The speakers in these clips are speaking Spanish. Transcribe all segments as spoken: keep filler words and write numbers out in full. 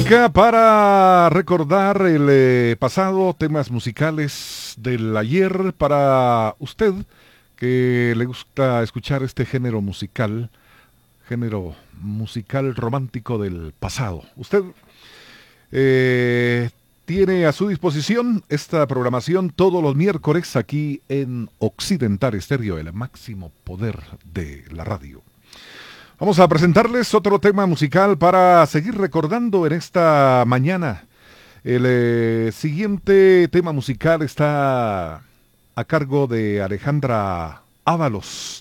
Música para recordar el eh, pasado, temas musicales del ayer para usted que le gusta escuchar este género musical, género musical romántico del pasado. Usted eh, tiene a su disposición esta programación todos los miércoles aquí en Occidental Estéreo, el máximo poder de la radio. Vamos a presentarles otro tema musical para seguir recordando en esta mañana. El eh, siguiente tema musical está a cargo de Alejandra Ábalos.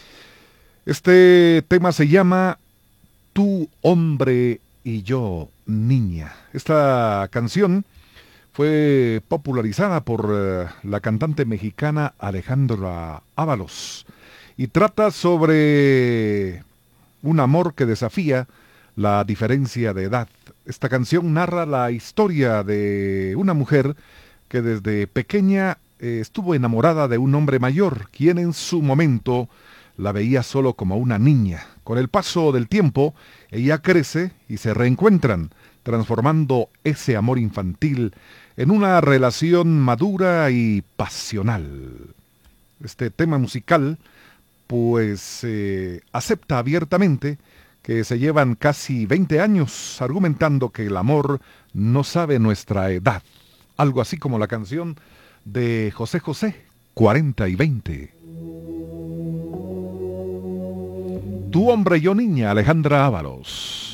Este tema se llama Tú, hombre, y yo, niña. Esta canción fue popularizada por uh, la cantante mexicana Alejandra Ábalos y trata sobre un amor que desafía la diferencia de edad. Esta canción narra la historia de una mujer que desde pequeña eh, estuvo enamorada de un hombre mayor, quien en su momento la veía solo como una niña. Con el paso del tiempo, ella crece y se reencuentran, transformando ese amor infantil en una relación madura y pasional. Este tema musical pues eh, acepta abiertamente que se llevan casi veinte años argumentando que el amor no sabe nuestra edad. Algo así como la canción de José José, cuarenta y veinte. Tu hombre, yo niña, Alejandra Ábalos.